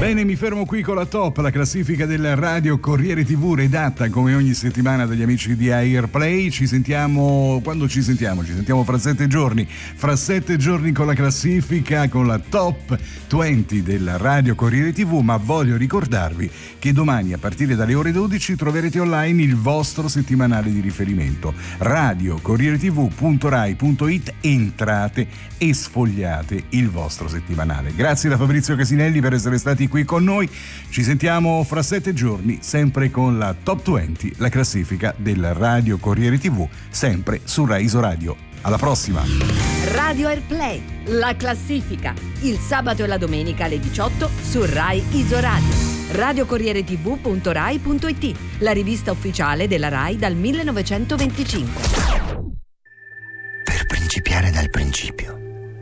Bene, mi fermo qui con la top, la classifica del Radio Corriere TV, redatta come ogni settimana dagli amici di Airplay. Ci sentiamo, quando ci sentiamo? Ci sentiamo fra 7 giorni. Fra 7 giorni con la classifica, con la top 20 del Radio Corriere TV, ma voglio ricordarvi che domani a partire dalle ore 12 troverete online il vostro settimanale di riferimento, radiocorrieretv.rai.it. Entrate e sfogliate il vostro settimanale. Grazie da Fabrizio Casinelli per essere stati qui con noi. Ci sentiamo fra 7 giorni, sempre con la Top 20, la classifica del Radio Corriere TV, sempre su Rai Isoradio. Alla prossima! Radio Airplay, la classifica, il sabato e la domenica alle 18 su Rai Isoradio. radiocorrieretv.rai.it, la rivista ufficiale della Rai dal 1925. Per principiare dal principio.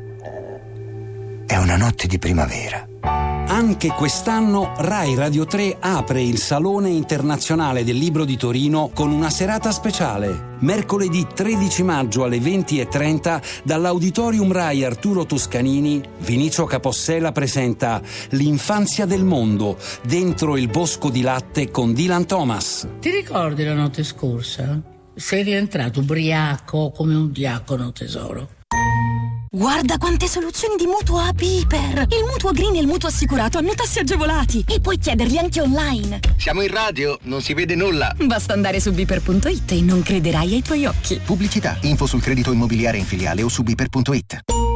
È una notte di primavera. Anche quest'anno Rai Radio 3 apre il Salone Internazionale del Libro di Torino con una serata speciale. Mercoledì 13 maggio alle 20:30 dall'Auditorium Rai Arturo Toscanini, Vinicio Capossela presenta L'infanzia del mondo, dentro il bosco di latte con Dylan Thomas. Ti ricordi la notte scorsa? Sei rientrato ubriaco come un diacono, tesoro. Guarda quante soluzioni di mutuo AP Iper! Il mutuo green e il mutuo assicurato hanno tassi agevolati e puoi chiederli anche online. Siamo in radio, non si vede nulla. Basta andare su biper.it e non crederai ai tuoi occhi. Pubblicità, info sul credito immobiliare in filiale o su biper.it.